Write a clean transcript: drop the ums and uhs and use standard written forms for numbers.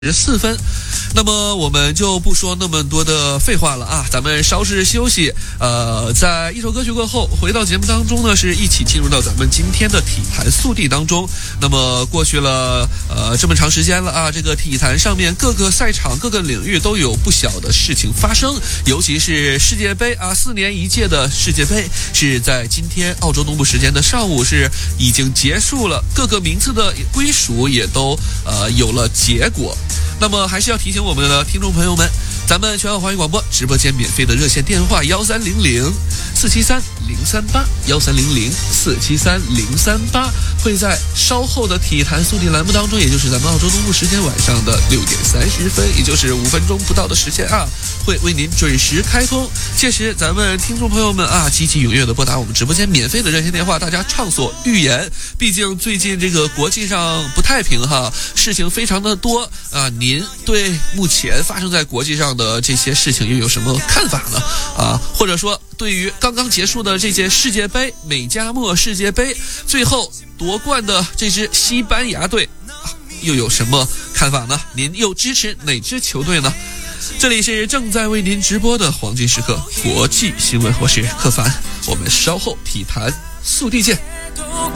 14分，那么我们就不说那么多的废话了啊，咱们稍事休息。在一首歌曲过后，回到节目当中呢，是一起进入到咱们今天的体坛速递当中。那么过去了这么长时间了啊，这个体坛上面各个赛场、各个领域都有不小的事情发生，尤其是世界杯啊，4年一届的世界杯是在今天澳洲东部时间的上午是已经结束了，各个名次的归属也都有了结果。那么还是要提醒我们的听众朋友们，咱们全澳华语广播直播间免费的热线电话1300-473-038，1300-473-038，会在稍后的体坛速递栏目当中，也就是咱们澳洲东部时间晚上的6点30分，也就是5分钟不到的时间啊，会为您准时开通。届时咱们听众朋友们啊，积极踊跃的拨打我们直播间免费的热线电话，大家畅所欲言。毕竟最近这个国际上不太平哈，事情非常的多啊，您对目前发生在国际上的这些事情又有什么看法呢？啊，或者说对于刚刚结束的这届世界杯美加墨世界杯最后夺冠的这支西班牙队又有什么看法呢？您又支持哪支球队呢？这里是正在为您直播的黄金时刻国际新闻，我是柯凡，我们稍后体坛速递见。